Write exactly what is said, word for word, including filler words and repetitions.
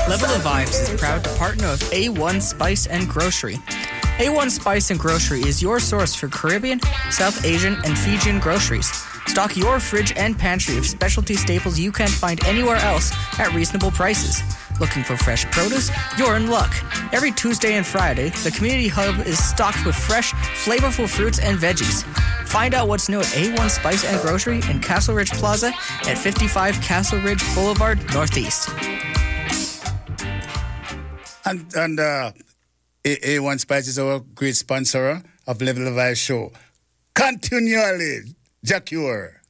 Level of Vibes is proud to partner with A one Spice and Grocery. A one Spice and Grocery is your source for Caribbean, South Asian, and Fijian groceries. Stock your fridge and pantry of specialty staples you can't find anywhere else at reasonable prices. Looking for fresh produce? You're in luck. Every Tuesday and Friday, the Community Hub is stocked with fresh, flavorful fruits and veggies. Find out what's new at A one Spice and Grocery in Castle Ridge Plaza at fifty-five Castle Ridge Boulevard, Northeast. And, and uh, A one Spice is our great sponsor of Level of Vibe show. Continually, Jacure.